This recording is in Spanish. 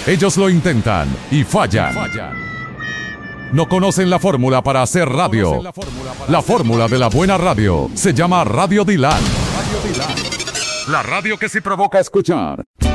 Ellos lo intentan y fallan. No conocen la fórmula para hacer radio. La fórmula de la buena radio se llama Radio Dilan. La radio que sí provoca escuchar.